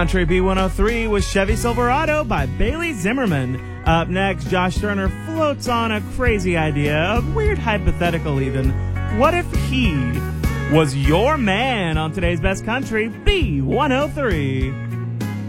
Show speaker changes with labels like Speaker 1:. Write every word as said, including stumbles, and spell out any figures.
Speaker 1: Country B one oh three was Chevy Silverado by Bailey Zimmerman. Up next, Josh Turner floats on a crazy idea, a weird hypothetical even. What if he was your man on today's Best Country B one oh three?